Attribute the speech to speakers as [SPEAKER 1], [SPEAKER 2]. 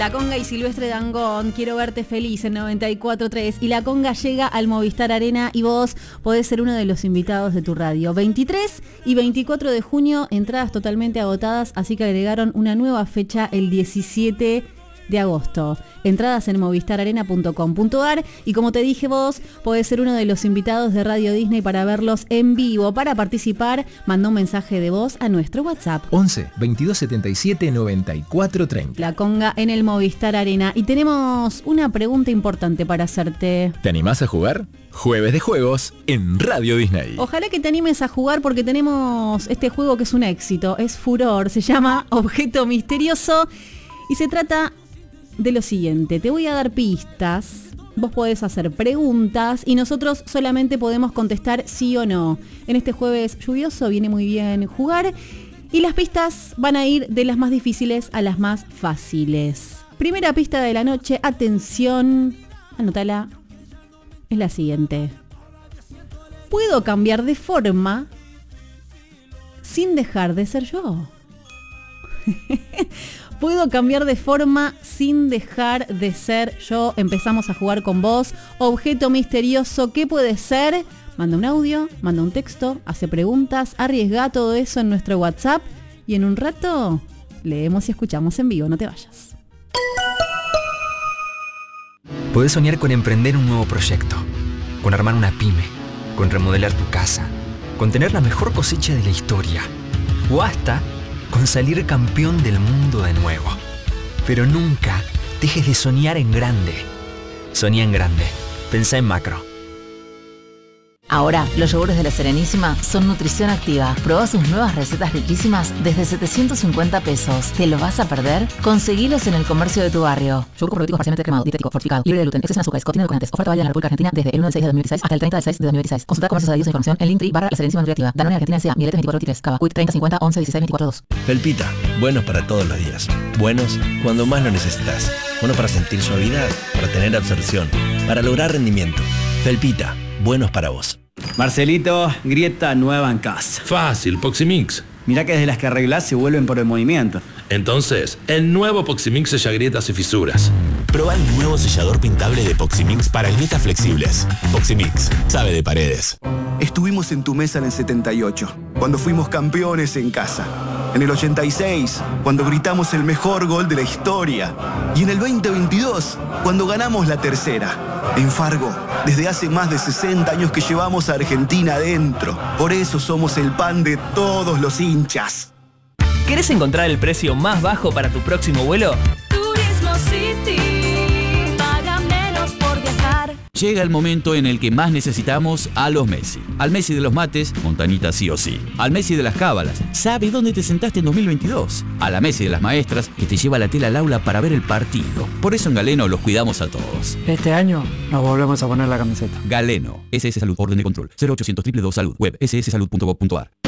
[SPEAKER 1] La Conga y Silvestre Dangond, quiero verte feliz en 94.3. Y la Conga llega al Movistar Arena y vos podés ser uno de los invitados de tu radio. 23 y 24 de junio, entradas totalmente agotadas, así que agregaron una nueva fecha el 17 de agosto. Entradas en movistararena.com.ar y como te dije vos, podés ser uno de los invitados de Radio Disney para verlos en vivo. Para participar, manda un mensaje de voz a nuestro WhatsApp.
[SPEAKER 2] 11 22 77 94 30.
[SPEAKER 1] La Conga en el Movistar Arena. Y tenemos una pregunta importante para hacerte.
[SPEAKER 2] ¿Te animás a jugar? Jueves de juegos en Radio Disney.
[SPEAKER 1] Ojalá que te animes a jugar porque tenemos este juego que es un éxito, es furor, se llama Objeto Misterioso y se trata de lo siguiente. Te voy a dar pistas, vos podés hacer preguntas y nosotros solamente podemos contestar sí o no. En este jueves lluvioso viene muy bien jugar y las pistas van a ir de las más difíciles a las más fáciles. Primera pista de la noche, atención, anótala, es la siguiente. ¿Puedo cambiar de forma sin dejar de ser yo? Puedo cambiar de forma sin dejar de ser yo. Empezamos a jugar con vos. Objeto misterioso, ¿qué puede ser? Manda un audio, manda un texto, hace preguntas, arriesga todo eso en nuestro WhatsApp y en un rato leemos y escuchamos en vivo. No te vayas.
[SPEAKER 3] Podés soñar con emprender un nuevo proyecto, con armar una pyme, con remodelar tu casa, con tener la mejor cosecha de la historia o hasta con salir campeón del mundo de nuevo. Pero nunca dejes de soñar en grande. Soñá en grande. Pensá en macro.
[SPEAKER 4] Ahora, los yogures de La Serenísima son nutrición activa. Probá sus nuevas recetas riquísimas desde 750 pesos. ¿Te los vas a perder? Conseguilos en el comercio de tu barrio. Yogur probiótico parcialmente cremado, dietético, fortificado, libre de gluten, exceso en azúcares, contiene edulcorantes. Oferta válida en la República Argentina desde el 1 del 6 de 2016 hasta el 30 del 6 de 2016. Consulta comercios adheridos a información en Linktree/La Serenísima Nutriactiva. Danone Argentina S.A. Mieletes 2423. Cava. Quick 30 50 11 16 24 2.
[SPEAKER 5] Felpita, buenos para todos los días. Buenos cuando más lo necesitas. Buenos para sentir suavidad, para tener absorción, para lograr rendimiento. Felpita, buenos para vos.
[SPEAKER 6] Marcelito, grieta nueva en casa.
[SPEAKER 7] Fácil, Poximix.
[SPEAKER 6] Mirá que desde las que arreglás se vuelven por el movimiento.
[SPEAKER 7] Entonces, el nuevo Poximix sella grietas y fisuras.
[SPEAKER 8] Proba el nuevo sellador pintable de Poximix para grietas flexibles. Poximix, sabe de paredes.
[SPEAKER 9] Estuvimos en tu mesa en el 78, cuando fuimos campeones en casa. En el 86, cuando gritamos el mejor gol de la historia. Y en el 2022, cuando ganamos la tercera. En Fargo, desde hace más de 60 años que llevamos a Argentina adentro. Por eso somos el pan de todos los hinchas.
[SPEAKER 10] ¿Querés encontrar el precio más bajo para tu próximo vuelo?
[SPEAKER 11] Turismo City, paga menos por viajar.
[SPEAKER 12] Llega el momento en el que más necesitamos a los Messi. Al Messi de los mates, Montanita sí o sí. Al Messi de las cábalas, sabe dónde te sentaste en 2022. A la Messi de las maestras, que te lleva la tela al aula para ver el partido. Por eso en Galeno los cuidamos a todos.
[SPEAKER 13] Este año nos volvemos a poner la camiseta.
[SPEAKER 12] Galeno, SS Salud, orden de control, 0800 222 Salud, web sssalud.gov.ar.